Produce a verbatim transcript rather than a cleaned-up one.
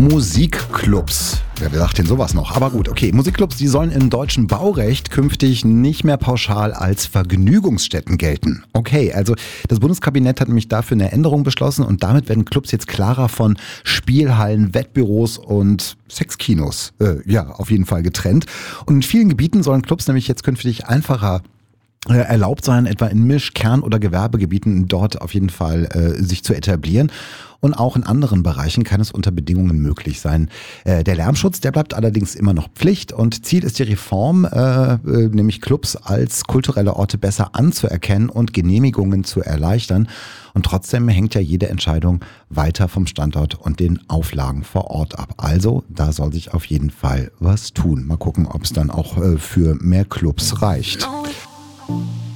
Musikclubs. Wer sagt denn sowas noch? Aber gut, okay. Musikclubs, die sollen im deutschen Baurecht künftig nicht mehr pauschal als Vergnügungsstätten gelten. Okay, also das Bundeskabinett hat nämlich dafür eine Änderung beschlossen und damit werden Clubs jetzt klarer von Spielhallen, Wettbüros und Sexkinos, äh, ja, auf jeden Fall getrennt. Und in vielen Gebieten sollen Clubs nämlich jetzt künftig einfacher erlaubt sein, etwa in Misch-, Kern- oder Gewerbegebieten dort auf jeden Fall äh, sich zu etablieren. Und auch in anderen Bereichen kann es unter Bedingungen möglich sein. Äh, der Lärmschutz, der bleibt allerdings immer noch Pflicht und Ziel ist die Reform, äh, äh, nämlich Clubs als kulturelle Orte besser anzuerkennen und Genehmigungen zu erleichtern. Und trotzdem hängt ja jede Entscheidung weiter vom Standort und den Auflagen vor Ort ab. Also da soll sich auf jeden Fall was tun. Mal gucken, ob es dann auch äh, für mehr Clubs reicht.